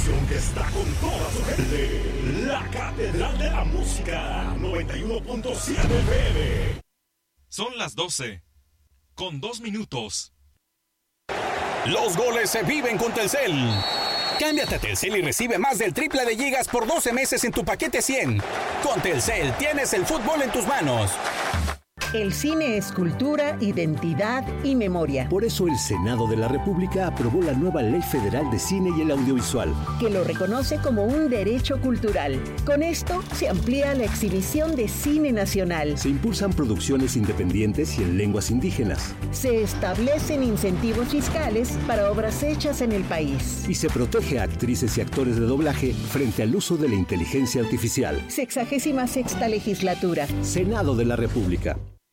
estación que está con toda su gente. La Catedral de la Música, 91.7 FM. Son las 12, con 2 minutos. Los goles se viven con Telcel. Cámbiate a Telcel y recibe más del triple de gigas por 12 meses en tu paquete 100. Con Telcel tienes el fútbol en tus manos. El cine es cultura, identidad y memoria. Por eso el Senado de la República aprobó la nueva Ley Federal de Cine y el Audiovisual, que lo reconoce como un derecho cultural. Con esto se amplía la exhibición de cine nacional. Se impulsan producciones independientes y en lenguas indígenas. Se establecen incentivos fiscales para obras hechas en el país. Y se protege a actrices y actores de doblaje frente al uso de la inteligencia artificial. 66ª legislatura. Senado de la República.